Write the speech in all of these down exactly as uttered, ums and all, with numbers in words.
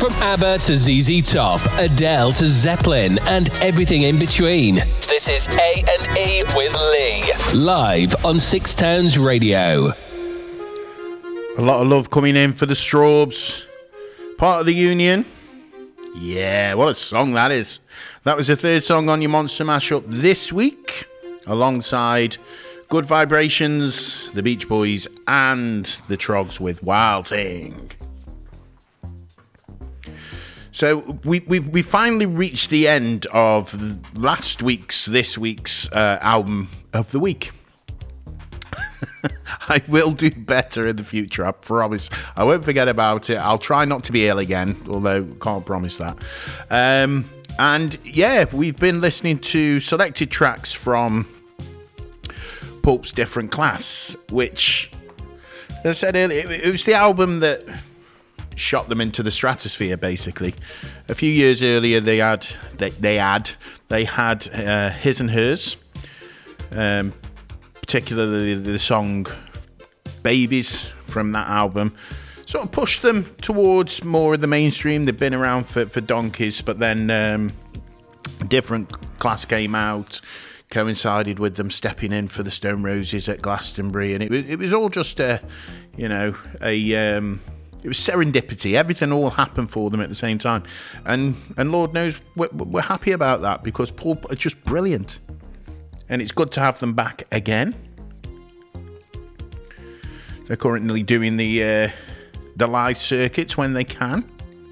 From ABBA to Z Z Top, Adele to Zeppelin, and everything in between. This is A and E with Lee, live on Six Towns Radio. A lot of love coming in for the Strawbs. Part of the Union. Yeah, what a song that is. That was the third song on your Monster Mashup this week, alongside Good Vibrations, the Beach Boys, and the Troggs with Wild Thing. So we we we finally reached the end of last week's, this week's uh, album of the week. I will do better in the future, I promise. I won't forget about it. I'll try not to be ill again, although can't promise that. Um, and yeah, we've been listening to selected tracks from Pulp's Different Class, which, as I said earlier, it was the album that shot them into the stratosphere, basically. A few years earlier, they had they, they had they had uh, His and Hers, um, particularly the song Babies from that album, sort of pushed them towards more of the mainstream. They've been around for, for donkeys, but then um, Different Class came out, coincided with them stepping in for the Stone Roses at Glastonbury, and it was it was all just a, you know, a um, it was serendipity. Everything all happened for them at the same time, and and Lord knows we're, we're happy about that, because Pulp are just brilliant, and it's good to have them back again. They're currently doing the uh, the live circuits when they can.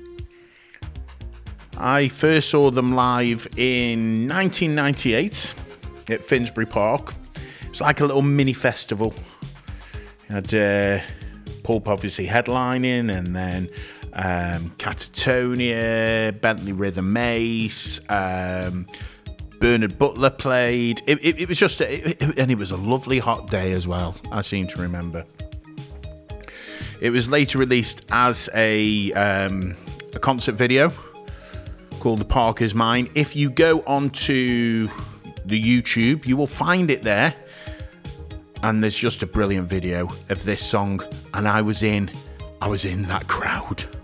I first saw them live in nineteen ninety-eight at Finsbury Park. It's like a little mini festival. You had uh, Pulp obviously headlining, and then um, Catatonia, Bentley Rhythm Ace, um, Bernard Butler played. It, it, it was just, a, it, and it was a lovely hot day as well, I seem to remember. It was later released as a, um, a concert video called The Park Is Mine. If you go onto the YouTube, you will find it there, and there's just a brilliant video of this song, and I was in I was in that crowd.